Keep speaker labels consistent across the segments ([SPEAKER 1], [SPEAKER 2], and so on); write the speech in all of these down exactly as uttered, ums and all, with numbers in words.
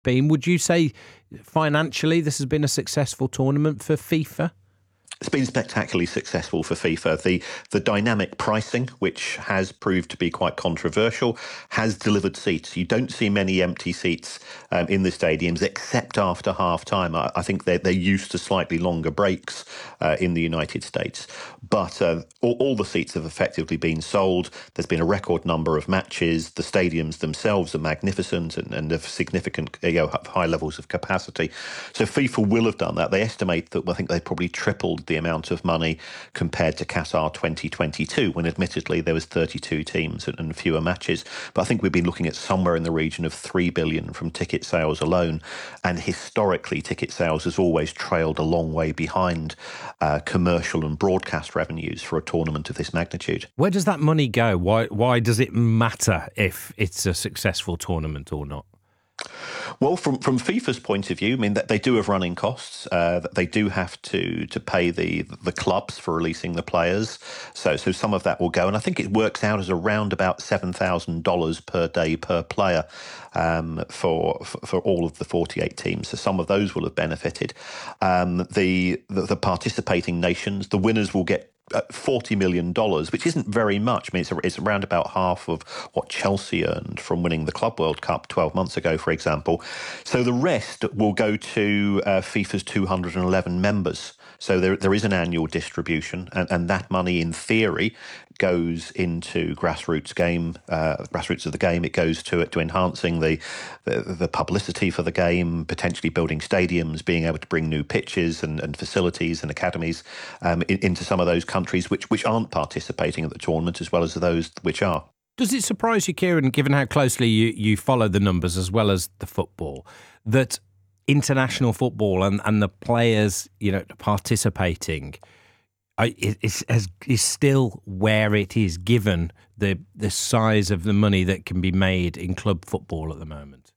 [SPEAKER 1] been. Would you say financially this has been a successful tournament for FIFA?
[SPEAKER 2] It's been spectacularly successful for FIFA. The the dynamic pricing, which has proved to be quite controversial, has delivered seats. You don't see many empty seats um, in the stadiums, except after half-time. I, I think they're, they're used to slightly longer breaks uh, in the United States. But uh, all, all the seats have effectively been sold. There's been a record number of matches. The stadiums themselves are magnificent and, and have significant, you know, high levels of capacity. So FIFA will have done that. They estimate that, I think they probably tripled the amount of money compared to Qatar twenty twenty-two, when admittedly there was thirty-two teams and, and fewer matches. But I think we've been looking at somewhere in the region of three billion from ticket sales alone. And historically, ticket sales has always trailed a long way behind uh, commercial and broadcast revenues for a tournament of this magnitude.
[SPEAKER 1] Where does that money go? Why, why does it matter if it's a successful tournament or not?
[SPEAKER 2] Well, from from FIFA's point of view, I mean, that they do have running costs. Uh, that they do have to to pay the the clubs for releasing the players. So so some of that will go, and I think it works out as around about seven thousand dollars per day per player um, for, for for all of the forty-eight teams. So some of those will have benefited. Um, the, the the participating nations, the winners will get forty million dollars, which isn't very much. I mean, it's, it's around about half of what Chelsea earned from winning the Club World Cup twelve months ago, for example. So the rest will go to uh, FIFA's two hundred eleven members. So there, there is an annual distribution, and, and that money, in theory, goes into grassroots game, uh, grassroots of the game. It goes to to enhancing the, the the publicity for the game, potentially building stadiums, being able to bring new pitches and, and facilities and academies um, in, into some of those countries which which aren't participating at the tournament, as well as those which are.
[SPEAKER 1] Does it surprise you, Kieran, given how closely you, you follow the numbers as well as the football, that international football and, and the players, you know, participating is, is is still where it is, given the the size of the money that can be made in club football at the moment?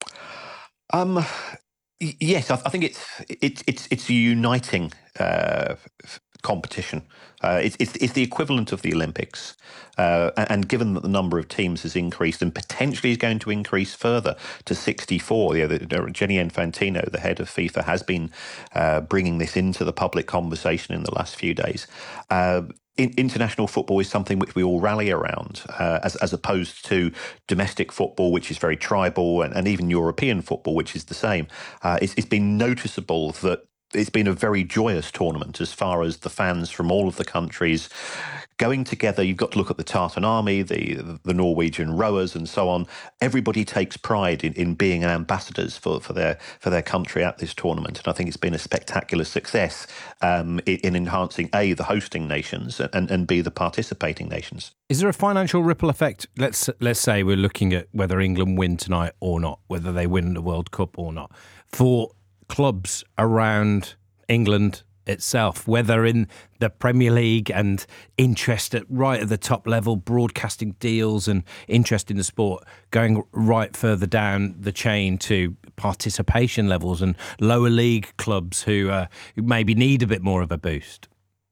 [SPEAKER 2] Um, yes, I, I think it's it's it's it's a uniting uh, competition. Uh, it's, it's it's the equivalent of the Olympics, uh, and given that the number of teams has increased and potentially is going to increase further to sixty-four, you know, the, Gianni Infantino, the head of FIFA, has been uh, bringing this into the public conversation in the last few days. Uh, in, international football is something which we all rally around, uh, as as opposed to domestic football, which is very tribal, and, and even European football, which is the same. Uh, it's, it's been noticeable that it's been a very joyous tournament as far as the fans from all of the countries going together. You've got to look at the Tartan Army, the the Norwegian rowers, and so on. Everybody takes pride in, in being ambassadors for, for their for their country at this tournament, and I think it's been a spectacular success um, in, in enhancing A, the hosting nations, and, and B, the participating nations.
[SPEAKER 1] Is there a financial ripple effect? Let's let's say we're looking at whether England win tonight or not, whether they win the World Cup or not, for clubs around England itself, whether in the Premier League and interest at right at the top level, broadcasting deals and interest in the sport, going right further down the chain to participation levels and lower league clubs who, uh, who maybe need a bit more of a boost?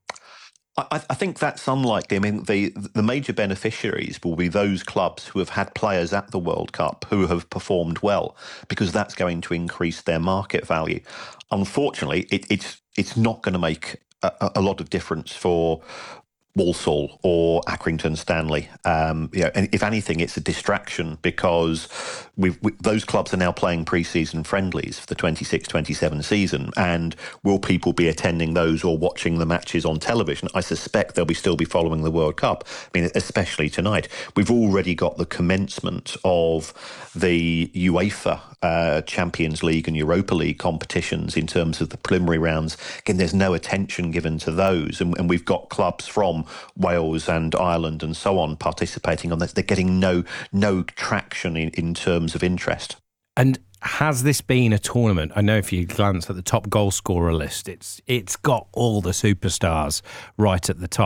[SPEAKER 2] I, I think that's unlikely. I mean, the the major beneficiaries will be those clubs who have had players at the World Cup who have performed well, because that's going to increase their market value. Unfortunately, it, it's it's not going to make a, a lot of difference for Walsall or Accrington Stanley. Um, you know, and if anything, it's a distraction, because we've, we, those clubs are now playing pre-season friendlies for the twenty-six twenty-seven season. And will people be attending those or watching the matches on television? I suspect they'll be still be following the World Cup. I mean, especially tonight. We've already got the commencement of the UEFA uh, Champions League and Europa League competitions in terms of the preliminary rounds. Again, there's no attention given to those, and, and we've got clubs from Wales and Ireland and so on participating on this. They're getting no no traction in, in terms of interest.
[SPEAKER 1] And has this been a tournament? I know if you glance at the top goal scorer list, it's it's got all the superstars right at the top.